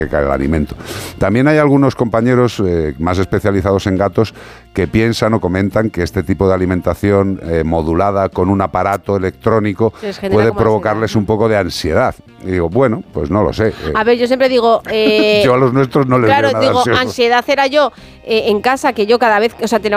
cae el alimento. También hay algunos compañeros más especializados en gatos que piensan o comentan que este tipo de alimentación modulada con un aparato electrónico puede provocarles un poco de ansiedad. Y digo, bueno, pues no lo sé. A ver, yo siempre digo... yo a los nuestros no les veo nada ansiosos. Ansiedad era yo en casa, que yo cada vez... O sea,